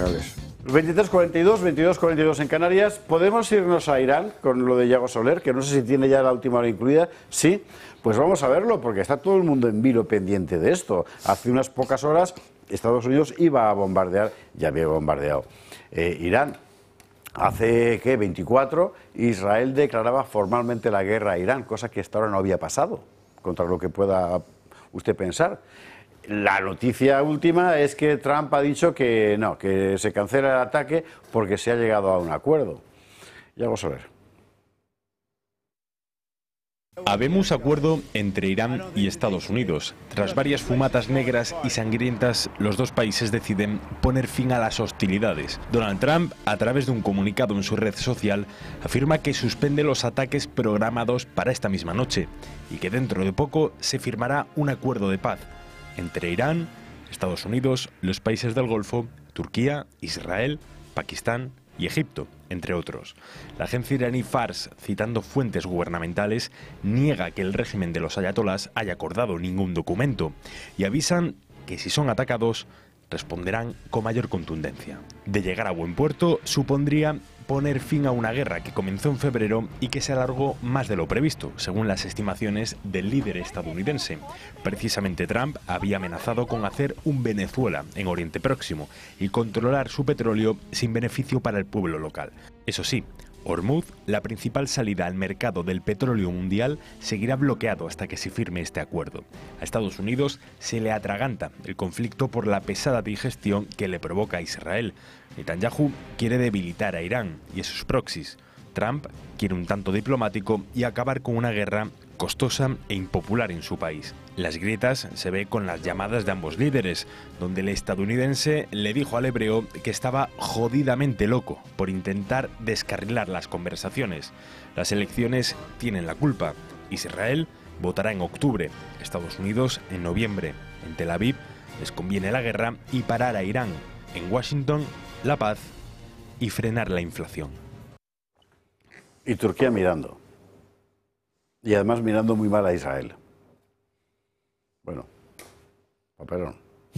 internacionales. 23:42, 22:42 en Canarias. ¿Podemos irnos a Irán con lo de Yago Soler, que no sé si tiene ya la última hora incluida? Sí, pues vamos a verlo, porque está todo el mundo en vilo pendiente de esto. Hace unas pocas horas Estados Unidos iba a bombardear, ya había bombardeado Irán. Hace, 24, Israel declaraba formalmente la guerra a Irán, cosa que hasta ahora no había pasado, contra lo que pueda usted pensar. La noticia última es que Trump ha dicho que no, que se cancela el ataque porque se ha llegado a un acuerdo. Yago Soler. Habemos acuerdo entre Irán y Estados Unidos. Tras varias fumatas negras y sangrientas, los dos países deciden poner fin a las hostilidades. Donald Trump, a través de un comunicado en su red social, afirma que suspende los ataques programados para esta misma noche y que dentro de poco se firmará un acuerdo de paz entre Irán, Estados Unidos, los países del Golfo, Turquía, Israel, Pakistán y Egipto, entre otros. La agencia iraní Fars, citando fuentes gubernamentales, niega que el régimen de los ayatolás haya acordado ningún documento y avisan que si son atacados, responderán con mayor contundencia. De llegar a buen puerto, supondría poner fin a una guerra que comenzó en febrero y que se alargó más de lo previsto, según las estimaciones del líder estadounidense. Precisamente Trump había amenazado con hacer un Venezuela en Oriente Próximo y controlar su petróleo sin beneficio para el pueblo local. Eso sí, Hormuz, la principal salida al mercado del petróleo mundial, seguirá bloqueado hasta que se firme este acuerdo. A Estados Unidos se le atraganta el conflicto por la pesada digestión que le provoca a Israel. Netanyahu quiere debilitar a Irán y a sus proxies. Trump quiere un tanto diplomático y acabar con una guerra costosa e impopular en su país. Las grietas se ve con las llamadas de ambos líderes, donde el estadounidense le dijo al hebreo que estaba jodidamente loco por intentar descarrilar las conversaciones. Las elecciones tienen la culpa. Israel votará en octubre, Estados Unidos en noviembre. En Tel Aviv les conviene la guerra y parar a Irán. En Washington, la paz y frenar la inflación. Y Turquía mirando. Y además mirando muy mal a Israel. Bueno, papelón.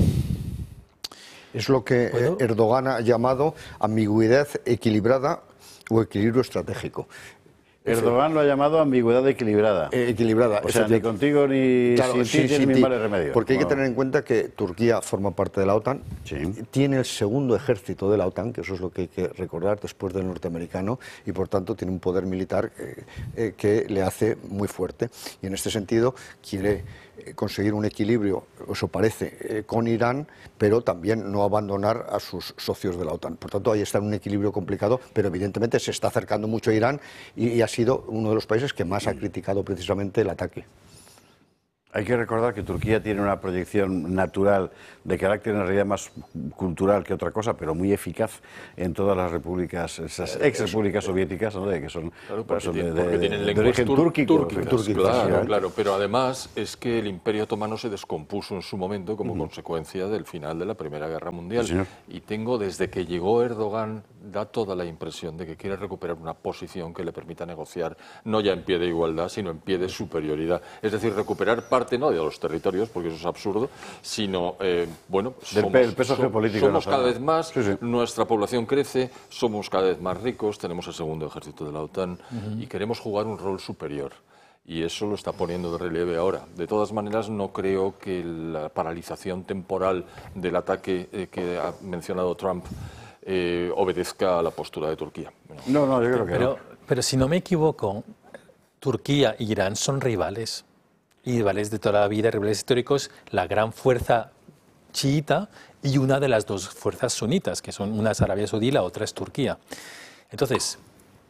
Es lo que Erdogan ha llamado ambigüedad equilibrada o equilibrio estratégico. Erdogan lo ha llamado ambigüedad equilibrada. Equilibrada. O sea, ni contigo ni claro, sin ti tienes mi mal remedio. Porque hay que tener en cuenta que Turquía forma parte de la OTAN, tiene el segundo ejército de la OTAN, que eso es lo que hay que recordar después del norteamericano, y por tanto tiene un poder militar que le hace muy fuerte. Y en este sentido quiere conseguir un equilibrio, eso parece, con Irán, pero también no abandonar a sus socios de la OTAN. Por tanto, ahí está un equilibrio complicado, pero evidentemente se está acercando mucho a Irán y ha sido uno de los países que más ha criticado precisamente el ataque. Hay que recordar que Turquía tiene una proyección natural de carácter en realidad más cultural que otra cosa, pero muy eficaz en todas las repúblicas, esas ex-repúblicas soviéticas, ¿no? Que son, claro, porque tienen lenguas origen túrquico. Claro, pero además es que el Imperio Otomano se descompuso en su momento como consecuencia del final de la Primera Guerra Mundial. Sí, y desde que llegó Erdogan, da toda la impresión de que quiere recuperar una posición que le permita negociar, no ya en pie de igualdad, sino en pie de superioridad. Es decir, recuperar parte no de los territorios, porque eso es absurdo, sino, el peso geopolítico somos cada vez más, nuestra población crece, somos cada vez más ricos, tenemos el segundo ejército de la OTAN y queremos jugar un rol superior. Y eso lo está poniendo de relieve ahora. De todas maneras, no creo que la paralización temporal del ataque que ha mencionado Trump obedezca a la postura de Turquía. No, yo creo que no. Pero si no me equivoco, Turquía y Irán son rivales. Y rivales de toda la vida, rivales históricos, la gran fuerza chiita y una de las dos fuerzas sunitas, que son una es Arabia Saudí y la otra es Turquía. Entonces,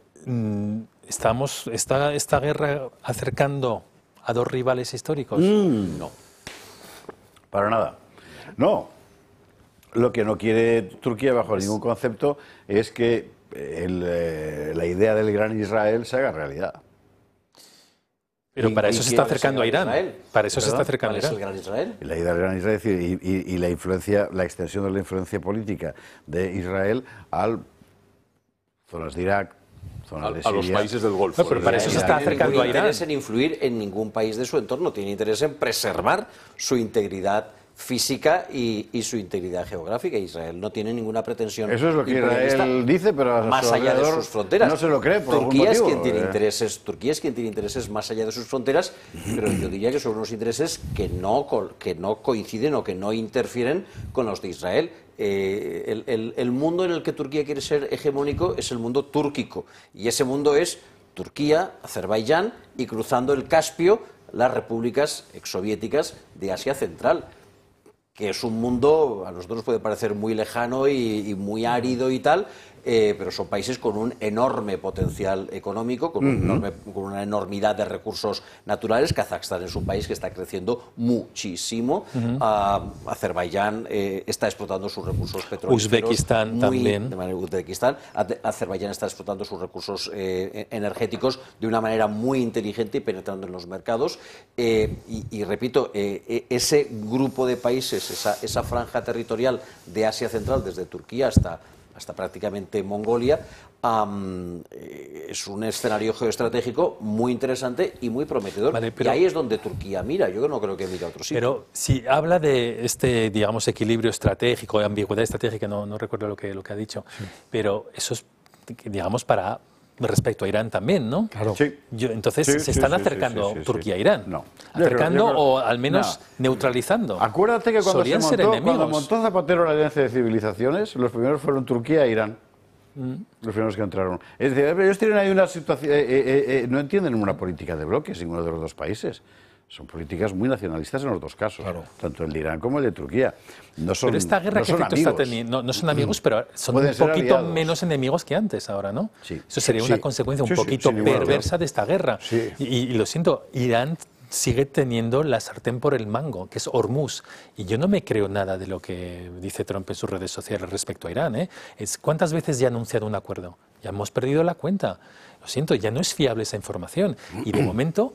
¿está esta guerra acercando a dos rivales históricos? No, para nada. No. Lo que no quiere Turquía bajo ningún concepto es que la idea del gran Israel se haga realidad. Pero para eso se está acercando a Irán. Para eso se está acercando a Irán. ¿El gran Israel? La idea del gran Israel y la influencia, la extensión de la influencia política de Israel a zonas de Irak, zonas de Siria. A los países del Golfo. No, pero para eso se está acercando a Irán. No tiene interés en influir en ningún país de su entorno, tiene interés en preservar su integridad física y su integridad geográfica. Israel no tiene ninguna pretensión. Eso es lo que imperialista Israel dice, pero más allá de sus fronteras. No se lo cree por Turquía algún motivo. Turquía es quien tiene intereses más allá de sus fronteras, pero yo diría que son unos intereses que no coinciden o que no interfieren con los de Israel. El mundo en el que Turquía quiere ser hegemónico es el mundo túrquico, y ese mundo es Turquía, Azerbaiyán y, cruzando el Caspio, las repúblicas exsoviéticas de Asia Central, que es un mundo, a nosotros puede parecer muy lejano y muy árido y tal, pero son países con un enorme potencial económico, con una enormidad de recursos naturales. Kazajstán es un país que está creciendo muchísimo. Azerbaiyán está explotando sus recursos petrolíferos. Uzbekistán también. De manera Uzbekistán. Azerbaiyán está explotando sus recursos energéticos de una manera muy inteligente y penetrando en los mercados. Y repito, ese grupo de países, esa franja territorial de Asia Central, desde Turquía hasta prácticamente Mongolia, es un escenario geoestratégico muy interesante y muy prometedor. Vale, y ahí es donde Turquía mira. Yo no creo que mire a otro sitio. Pero si habla de este, digamos, equilibrio estratégico, ambigüedad estratégica, no recuerdo lo que ha dicho, pero eso es, digamos, para respecto a Irán también, ¿no? Claro. Sí. Entonces, ¿se están acercando Turquía a Irán? No. ¿Acercando Yo creo, o al menos neutralizando? Acuérdate que Solían ser cuando enemigos. montó Zapatero la Alianza de Civilizaciones, los primeros fueron Turquía e Irán. Los primeros que entraron. Es decir, ellos tienen ahí una situación... no entienden una política de bloques, ninguno de los dos países. Son políticas muy nacionalistas en los dos casos, tanto el de Irán como el de Turquía. No son, pero esta guerra, no ¿qué son efecto está amigos. teniendo? No son amigos, pero son Pueden un ser poquito aliados. menos enemigos que antes ahora, ¿no? Sí. Eso sería Sí. una consecuencia un Sí, sí, poquito sin ninguna duda. perversa de esta guerra. Sí. Y lo siento, Irán sigue teniendo la sartén por el mango, que es Hormuz. Y yo no me creo nada de lo que dice Trump en sus redes sociales respecto a Irán, ¿eh? ¿Cuántas veces ya ha anunciado un acuerdo? Ya hemos perdido la cuenta. Lo siento, ya no es fiable esa información. Y de momento,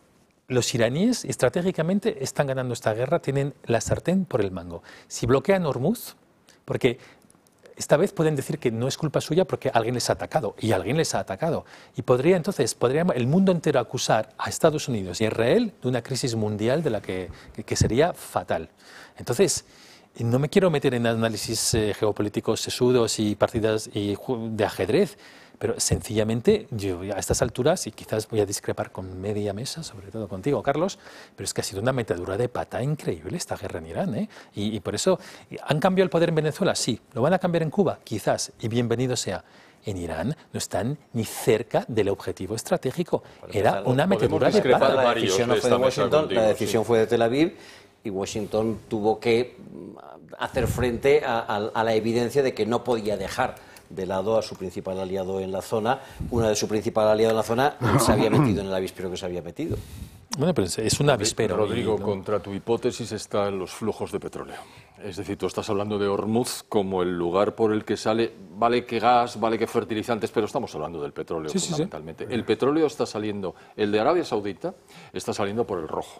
los iraníes estratégicamente están ganando esta guerra, tienen la sartén por el mango. Si bloquean Hormuz, porque esta vez pueden decir que no es culpa suya porque alguien les ha atacado, y alguien les ha atacado. Y podría el mundo entero acusar a Estados Unidos y a Israel de una crisis mundial de la que sería fatal. Entonces, no me quiero meter en análisis geopolíticos sesudos y partidas de ajedrez, pero sencillamente yo a estas alturas, y quizás voy a discrepar con media mesa, sobre todo contigo, Carlos, pero es que ha sido una metedura de pata increíble esta guerra en Irán, ¿eh? Y por eso, ¿han cambiado el poder en Venezuela? Sí. ¿Lo van a cambiar en Cuba? Quizás, y bienvenido sea. En Irán no están ni cerca del objetivo estratégico. Era una metedura de discrepar pata. La decisión no fue de Washington, contigo, la decisión fue de Tel Aviv, y Washington tuvo que hacer frente a la evidencia de que no podía dejar de lado a su principal aliado en la zona. Una de su principal aliado en la zona se había metido en el avispero que se había metido. Bueno, pero es un avispero. Rodrigo, y, ¿no? contra tu hipótesis están los flujos de petróleo. Es decir, tú estás hablando de Hormuz como el lugar por el que sale, vale que gas, vale que fertilizantes, pero estamos hablando del petróleo fundamentalmente. El petróleo está saliendo, el de Arabia Saudita está saliendo por el Rojo.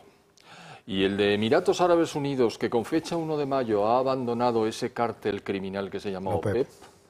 Y el de Emiratos Árabes Unidos, que con fecha 1 de mayo ha abandonado ese cártel criminal que se llama OPEP,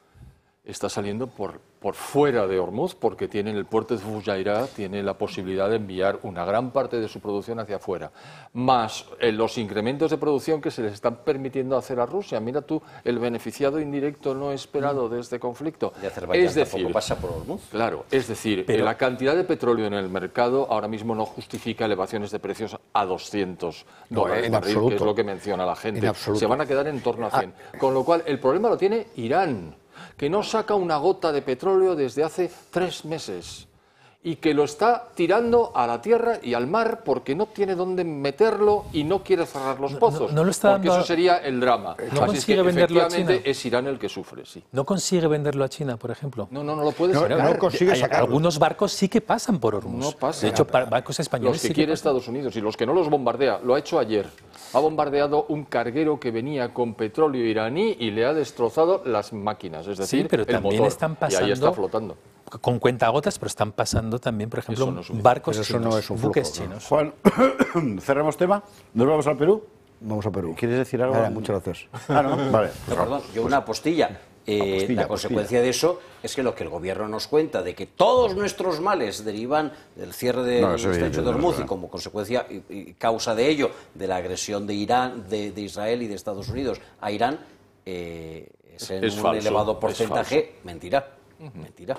está saliendo por fuera de Hormuz, porque tiene el puerto de Fujairah, tiene la posibilidad de enviar una gran parte de su producción hacia afuera, más los incrementos de producción que se les están permitiendo hacer a Rusia. Mira tú, el beneficiado indirecto no esperado de este conflicto. Y Azerbaiyán Es decir, tampoco pasa por Hormuz. claro, es decir, Pero- la cantidad de petróleo en el mercado ahora mismo no justifica elevaciones de precios a $200 en barril, que es absoluto. lo que menciona la gente. En absoluto. Se van a quedar en torno a 100. Con lo cual, el problema lo tiene Irán, que no saca una gota de petróleo desde hace 3 meses y que lo está tirando a la tierra y al mar porque no tiene dónde meterlo y no quiere cerrar los pozos, no lo está porque dando eso sería el drama. ¿No Así es consigue que venderlo a efectivamente China? es Irán el que sufre, sí. ¿No consigue venderlo a China, por ejemplo? No lo puede No, sacar. no consigue Hay sacarlo. algunos barcos sí que pasan por Hormuz. No pasa. De hecho, barcos españoles Los que sí quiere pasan. Estados Unidos y los que no los bombardea. Lo ha hecho ayer. Ha bombardeado un carguero que venía con petróleo iraní y le ha destrozado las máquinas, es decir, pero el también motor. están Y ahí pasando está flotando. Con cuentagotas, pero están pasando también, por ejemplo, Eso no es un- barcos Pero eso chinos, no es un flujo, buques ¿no? chinos. Juan, cerramos tema. ¿Nos vamos al Perú? Vamos a Perú. ¿Quieres decir algo? Vale, muchas gracias. Ah, no, vale. No, perdón, yo una postilla. la consecuencia de eso es que lo que el gobierno nos cuenta, de que todos nuestros males derivan del cierre del estrecho de Hormuz y como consecuencia y causa de ello, de la agresión de Irán, de Israel y de Estados Unidos a Irán, es en un falso, elevado porcentaje mentira. Mentira.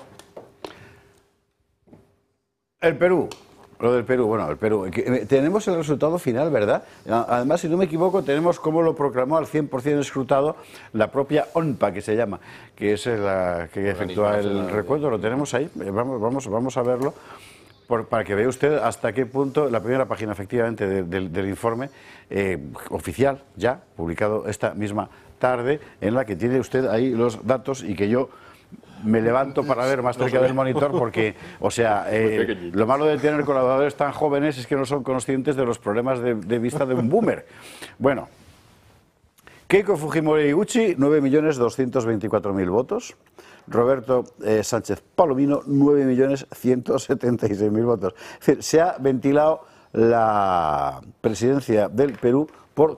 El Perú. Lo del Perú, bueno, el Perú. Tenemos el resultado final, ¿verdad? Además, si no me equivoco, tenemos como lo proclamó al 100% escrutado la propia ONPA, que se llama, que es la que efectúa el recuento. Lo tenemos ahí, vamos a verlo, para que vea usted hasta qué punto, la primera página, efectivamente, del informe oficial, ya publicado esta misma tarde, en la que tiene usted ahí los datos y que yo me levanto para ver más cerca del monitor porque, o sea, lo malo de tener colaboradores tan jóvenes es que no son conscientes de los problemas de vista de un boomer. Bueno, Keiko Fujimori Iguchi, 9.224.000 votos. Roberto Sánchez Palomino, 9.176.000 votos. Es decir, se ha ventilado la presidencia del Perú por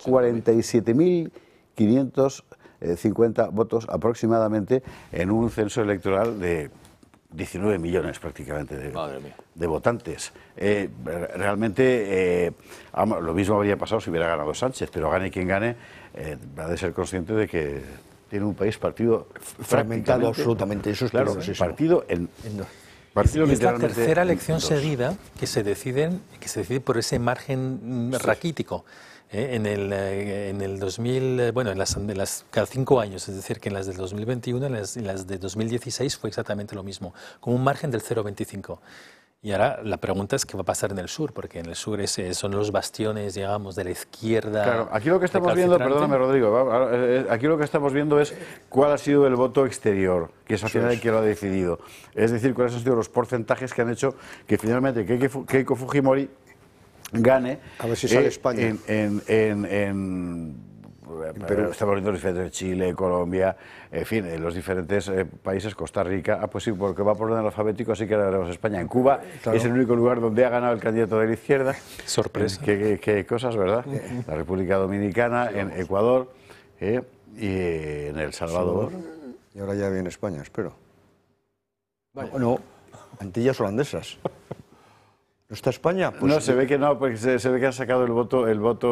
47.550 votos aproximadamente en un censo electoral de 19 millones prácticamente de votantes. Realmente lo mismo habría pasado si hubiera ganado Sánchez, pero gane quien gane, ha de ser consciente de que tiene un país partido fragmentado absolutamente. Eso es claro, partido en partido es la tercera elección seguida que se decide por ese margen raquítico. En el 2000, bueno, en las cada 5 años, es decir, que en las del 2021 y en las de 2016 fue exactamente lo mismo, con un margen del 0,25. Y ahora la pregunta es qué va a pasar en el sur, porque en el sur son los bastiones, digamos, de la izquierda. Claro, aquí lo que estamos viendo, perdóname Rodrigo, aquí lo que estamos viendo es cuál ha sido el voto exterior, que es al final el que lo ha decidido. Es decir, cuáles han sido los porcentajes que han hecho que finalmente Keiko Fujimori gane. A ver si sale España. Pero estamos viendo los diferentes Chile, Colombia, en fin, en los diferentes países, Costa Rica, pues sí, porque va por orden alfabético, así que ahora veremos España. En Cuba es el único lugar donde ha ganado el candidato de la izquierda. Sorpresa. Qué cosas, ¿verdad? La República Dominicana, en Ecuador y en El Salvador. Y ahora ya viene España, espero. No, Antillas Holandesas. ¿No está España? Pues no, se ve que no, porque se ve que han sacado el voto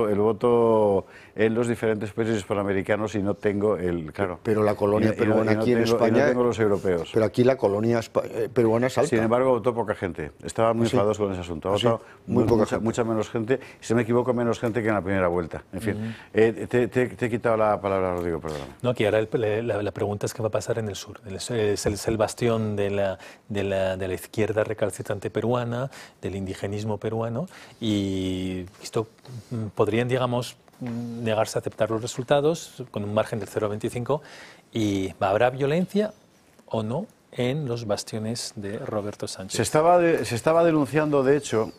en los diferentes países hispanoamericanos y no tengo claro. Pero la colonia peruana aquí en España. Y no tengo los europeos. Pero aquí la colonia peruana es alta. Sin embargo, votó poca gente. Estaban muy enfadados con ese asunto. Ha votado mucha menos gente. Si me equivoco, menos gente que en la primera vuelta. En fin, te he quitado la palabra, Rodrigo, perdón. No, que ahora la pregunta es qué va a pasar en el sur. Es el bastión de la izquierda recalcitrante peruana, del indigenismo peruano, y esto podrían, digamos, negarse a aceptar los resultados con un margen del 0,25 y ¿habrá violencia o no en los bastiones de Roberto Sánchez? Se estaba denunciando, de hecho,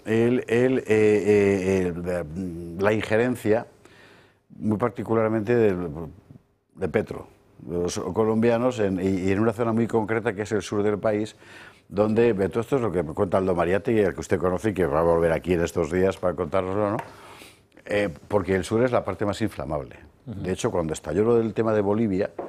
la injerencia, muy particularmente de Petro, de los colombianos, y en una zona muy concreta que es el sur del país, donde todo esto es lo que me cuenta Aldo Mariatti, el que usted conoce y que va a volver aquí en estos días para contárnoslo, ¿no? Porque el sur es la parte más inflamable. De hecho, cuando estalló lo del tema de Bolivia,